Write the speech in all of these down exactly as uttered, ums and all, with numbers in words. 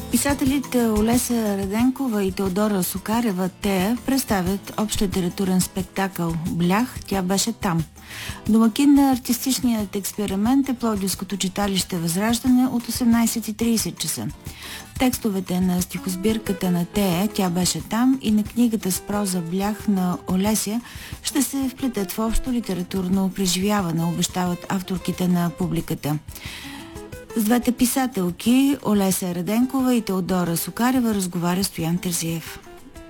Писателите Олеся Реденкова и Теодора Сукарева Тея представят общ литературен спектакъл «Блях, тя беше там». Домакин на артистичният експеримент е Пловдивското читалище Възраждане от осемнайсет и трийсет часа. Текстовете на стихосбирката на Тея «Тя беше там» и на книгата с проза «Блях» на Олеся ще се вплетат в общо литературно преживяване, обещават авторките на публиката. С двете писателки Олеся Реденкова и Теодора Сукарева разговаря Стоян Терзиев.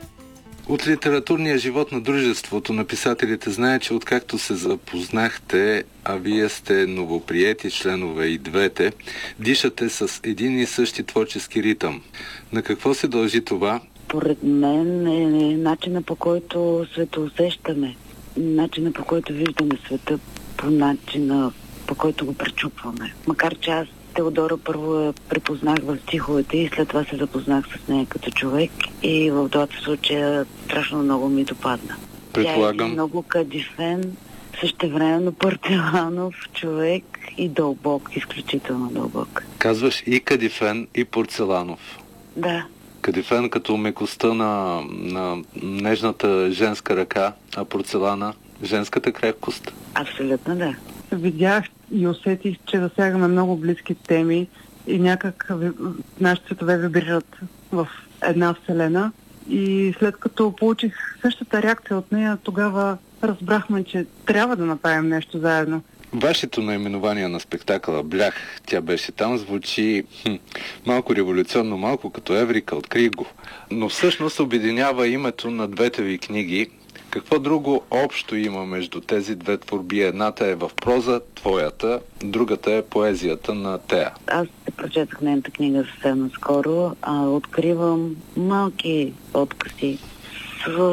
От литературния живот на дружеството на писателите знае, че откакто се запознахте, а вие сте новоприети членове и двете, дишате с един и същи творчески ритъм. На какво се дължи това? Поред мен е начина, по който светоусещаме, начина, по който виждаме света, по начина, по който го пречупваме. Макар че аз Теодора първо я препознах в стиховете и след това се запознах с нея като човек и в двата случая страшно много ми допадна. Предполагам. Тя е много кадифен, същевременно порцеланов човек и дълбок, изключително дълбок. Казваш и кадифен, и порцеланов. Да. Кадифен като мекостта на, на нежната женска ръка, а порцелана женската крехкост. Абсолютно да. Видях и усетих, че засягаме много близки теми и някак нашите светове вибрират в една вселена. И след като получих същата реакция от нея, тогава разбрахме, че трябва да направим нещо заедно. Вашето наименование на спектакъла «Блях, тя беше там» звучи хм, малко революционно, малко като Еврика, открих го. Но всъщност обединява името на двете ви книги. Какво друго общо има между тези две творби? Едната е в проза, твоята, другата е поезията на Тея. Аз се прочетах нейната книга съвсем наскоро, а откривам малки откъси